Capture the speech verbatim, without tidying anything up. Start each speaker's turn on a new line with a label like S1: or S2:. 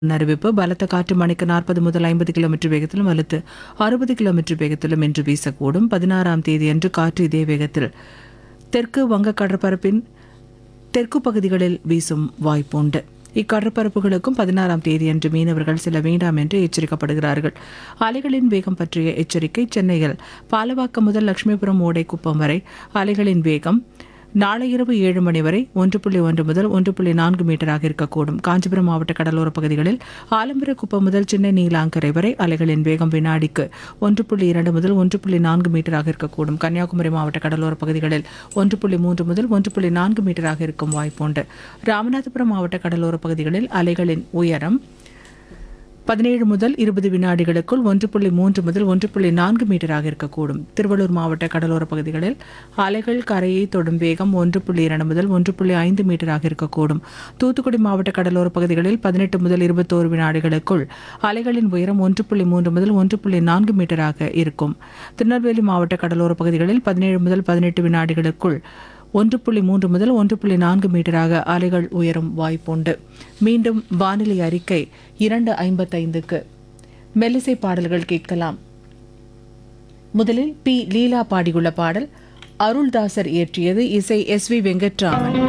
S1: அறிவிப்பு. பலத்த காற்று மணிக்கு நாற்பது முதல் ஐம்பது கிலோமீட்டர் வேகத்திலும் வலுத்து அறுபது கிலோமீட்டர் வேகத்திலும் இன்று வீசக்கூடும். பதினாறாம் தேதியன்று காற்று இதே வேகத்தில் தெற்கு வங்க கடற்பரப்பின் தெற்கு பகுதிகளில் வீசும் வாய்ப்புண்டு. இக்கடற்பரப்புகளுக்கும் பதினாறாம் தேதியன்று மீனவர்கள் செல்ல வேண்டாம் என்று எச்சரிக்கப்படுகிறார்கள். அலைகளின் வேகம் பற்றிய எச்சரிக்கை. சென்னையில் பாலவாக்கம் முதல் லட்சுமிபுரம் ஓடைக்குப்பம் வரை அலைகளின் வேகம் நாளை இரவு ஏழு மணி வரை ஒன்று புள்ளி ஒன்று முதல் ஒன்று புள்ளி நான்கு மீட்டராக இருக்கக்கூடும். காஞ்சிபுரம் மாவட்ட கடலோரப் பகுதிகளில் ஆலம்பரக்குப்பம் முதல் சென்னை நீலாங்கரை வரை அலைகளின் வேகம் வினாடிக்கு ஒன்று புள்ளி இரண்டு முதல் ஒன்று புள்ளி நான்கு மீட்டராக இருக்கக்கூடும். கன்னியாகுமரி மாவட்ட கடலோரப் பகுதிகளில் ஒன்று புள்ளி மூன்று முதல் ஒன்று புள்ளி நான்கு மீட்டராக இருக்கும் வாய்ப்புண்டு. ராமநாதபுரம் மாவட்ட கடலோரப் பகுதிகளில் அலைகளின் உயரம் பதினேழு முதல் இருபது வினாடிகளுக்குள் ஒன்று புள்ளி மூன்று முதல் ஒன்று புள்ளி நான்கு மீட்டராக இருக்கக்கூடும். திருவள்ளூர் மாவட்ட கடலோரப் பகுதிகளில் அலைகள் கரையை தொடும் வேகம் ஒன்று புள்ளி இரண்டு முதல் ஒன்று புள்ளி ஐந்து மீட்டராக இருக்கக்கூடும். தூத்துக்குடி மாவட்ட கடலோரப் பகுதிகளில் பதினெட்டு முதல் இருபத்தோரு வினாடிகளுக்குள் அலைகளின் உயரம் ஒன்று புள்ளி மூன்று முதல் ஒன்று புள்ளி நான்கு மீட்டராக இருக்கும். திருநெல்வேலி மாவட்ட கடலோரப் பகுதிகளில் பதினேழு முதல் பதினெட்டு வினாடிகளுக்குள் ஒன்று புள்ளி மூன்று முதல் ஒன்று புள்ளி நான்கு மீட்டராக அலைகள் உயரும் வாய்ப்புண்டு. மீண்டும் வானிலை அறிக்கை இரண்டு ஐம்பத்தைந்துக்கு மெல்லிசை பாடல்கள் கேட்கலாம். முதலில் பி லீலா பாடியுள்ள பாடல் அருள்தாசர் இயற்றியது. இசை எஸ் வி வெங்கட்ராமன்.